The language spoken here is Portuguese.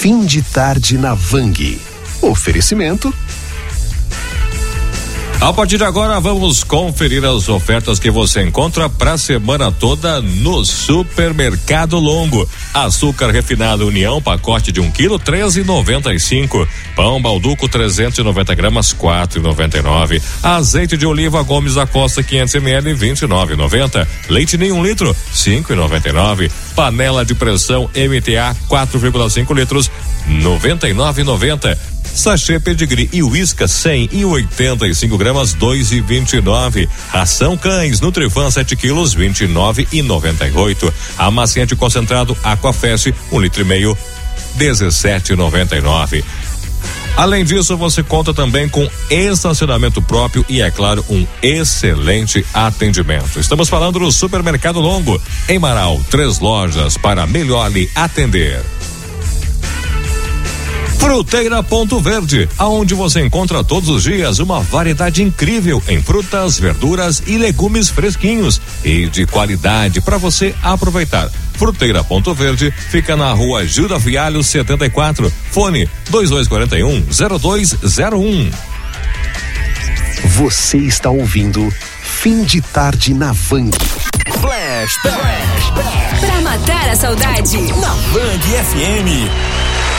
Fim de tarde na Vang. Oferecimento. A partir de agora, vamos conferir as ofertas que você encontra para a semana toda no Supermercado Longo. Açúcar refinado União, pacote de 1 quilo, 13,95. Pão Balduco 390 gramas, 4,99. Azeite de oliva Gomes da Costa 500 ml, 29,90. Leite Ninho 1 litro, 5,99. Panela de pressão MTA 4,5 litros, 99,90. Sachê Pedigree e Whiskas 185 gramas, 2,29. Ração Cães Nutrifan 7 quilos, 29,98. Amaciante concentrado Aquafresh 1,5 litro, 17,99. Além disso, você conta também com estacionamento próprio e, é claro, um excelente atendimento. Estamos falando do Supermercado Longo, em Marau, 3 lojas para melhor lhe atender. Fruteira Ponto Verde, aonde você encontra todos os dias uma variedade incrível em frutas, verduras e legumes fresquinhos e de qualidade para você aproveitar. Fruteira Ponto Verde fica na rua Gilda Fialho 74, fone 2241-0201. Você está ouvindo Fim de Tarde na Vang. Flashback. Pra matar a saudade. Na Vang FM.